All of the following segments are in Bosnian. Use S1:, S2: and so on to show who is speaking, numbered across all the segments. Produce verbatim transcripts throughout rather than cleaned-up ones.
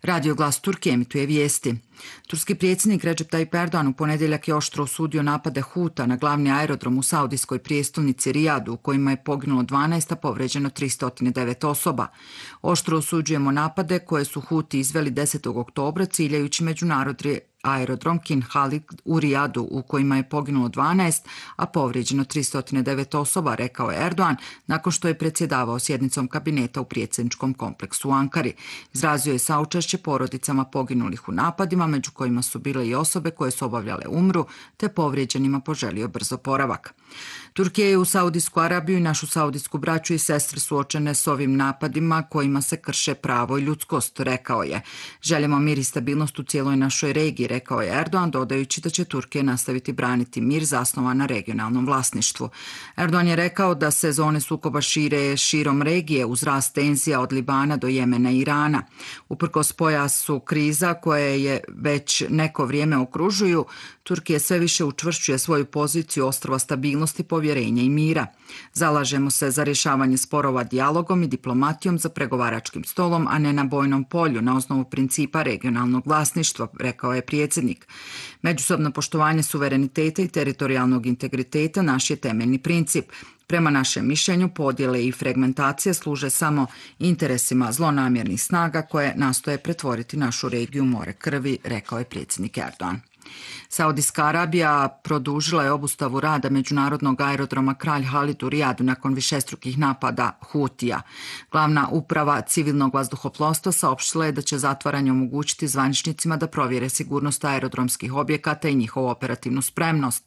S1: Radio Glas Turke emituje vijesti. Turski predsjednik Recep Tayyip Erdogan u ponedjeljak je oštro osudio napade Huta na glavni aerodrom u saudijskoj prijestolnici Rijadu, u kojima je poginulo dvanaest, a povrijeđeno tristo devet osoba. Oštro osuđujemo napade koje su Huti izveli desetog oktobra ciljajući međunarodni aerodrom King Khalid u Rijadu, u kojima je poginulo dvanaest, a povrijeđeno tristo devet osoba, rekao je Erdogan nakon što je predsjedavao sjednicom kabineta u predsjedničkom kompleksu u Ankari. Izrazio je saučešće porodicama poginulih u napadima, među kojima su bile i osobe koje su obavljale umru, te povrijeđenima poželio brz oporavak. Turkija je u Saudijsku Arabiju i našu saudijsku braću i sestre suočene s ovim napadima kojima se krše pravo i ljudskost, rekao je. Želimo mir i stabilnost u cijeloj našoj regiji, rekao je Erdogan, dodajući da će Turkija nastaviti braniti mir zasnovan na regionalnom vlasništvu. Erdogan je rekao da se zone sukoba šire širom regije uz rast tenzija od Libana do Jemena i Irana. Uprkos pojasu kriza koje je već neko vrijeme okružuju, Turkija sve više učvršćuje svoju poziciju ostrva stabilnosti, povjerenja i mira. Zalažemo se za rješavanje sporova dijalogom i diplomatijom za pregovaračkim stolom, a ne na bojnom polju, na osnovu principa regionalnog vlasništva, rekao je predsjednik. Međusobno poštovanje suvereniteta i teritorijalnog integriteta naš je temeljni princip. Prema našem mišljenju, podjele i fragmentacije služe samo interesima zlonamjernih snaga koje nastoje pretvoriti našu regiju u more krvi, rekao je predsjednik Erdogan. Saudijska Arabija produžila je obustavu rada međunarodnog aerodroma Kralj Halid u Rijadu nakon višestrukih napada Hutija. Glavna uprava civilnog vazduhoplovstva saopštila je da će zatvaranje omogućiti zvaničnicima da provjere sigurnost aerodromskih objekata i njihovu operativnu spremnost.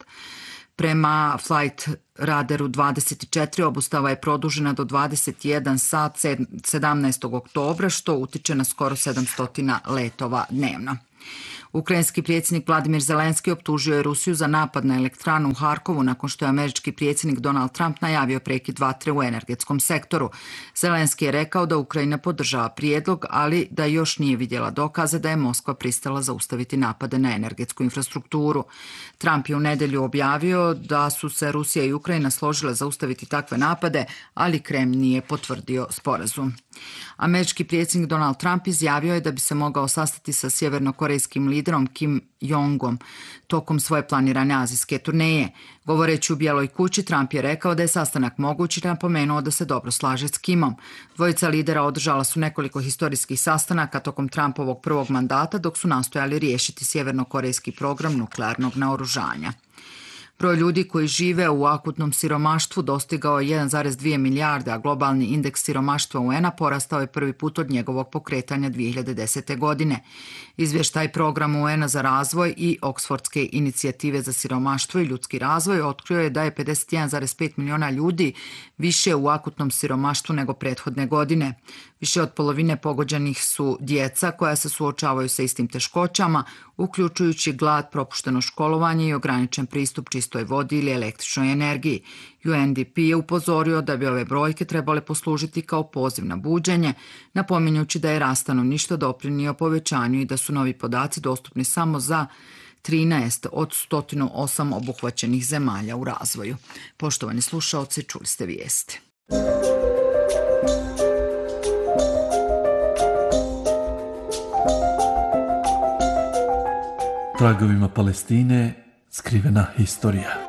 S1: Prema Flight Radaru dvadeset četiri obustava je produžena do dvadeset jedan sat sedamnaestog oktobra, što utiče na skoro sedamsto letova dnevno. Ukrajinski predsjednik Vladimir Zelenski optužio je Rusiju za napad na elektranu u Harkovu nakon što je američki predsjednik Donald Trump najavio prekid vatre u energetskom sektoru. Zelenski je rekao da Ukrajina podržava prijedlog, ali da još nije vidjela dokaze da je Moskva pristala zaustaviti napade na energetsku infrastrukturu. Trump je u nedjelju objavio da su se Rusija i Ukrajina složile zaustaviti takve napade, ali Kremlj nije potvrdio sporazum. Američki predsjednik Donald Trump izjavio je da bi se mogao sastati sa sjevernokorejskim liderom Kim Jongom tokom svoje planirane azijske turneje. Govoreći u Bijeloj kući, Trump je rekao da je sastanak moguć i napomenuo da se dobro slaže s Kimom. Dvojica lidera održala su nekoliko historijskih sastanaka tokom Trumpovog prvog mandata dok su nastojali riješiti sjevernokorejski program nuklearnog naoružanja. Broj ljudi koji žive u akutnom siromaštvu dostigao je jedan zarez dvije milijarde, a globalni indeks siromaštva U N-a porastao je prvi put od njegovog pokretanja dvije hiljade desete. godine. Izvještaj programa U N-a za razvoj i Oksfordske inicijative za siromaštvo i ljudski razvoj otkrio je da je pedeset jedan zarez pet milijuna ljudi više u akutnom siromaštvu nego prethodne godine. Više od polovine pogođenih su djeca koja se suočavaju sa istim teškoćama, uključujući glad, propušteno školovanje i ograničen pristup čistoj vodi ili električnoj energiji. U N D P je upozorio da bi ove brojke trebale poslužiti kao poziv na buđenje, napominjući da je rast stanovništva doprinio povećanju i da su novi podaci dostupni samo za trinaest od sto osam obuhvaćenih zemalja u razvoju. Poštovani slušaoci, čuli ste vijesti.
S2: Tragovima Palestine skrivena historija.